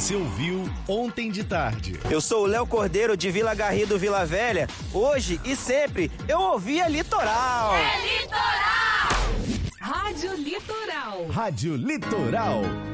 Você ouviu Ontem de Tarde. Eu sou o Léo Cordeiro de Vila Garrido, Vila Velha. Hoje e sempre eu ouvia Litoral. É Litoral! Rádio Litoral. Rádio Litoral.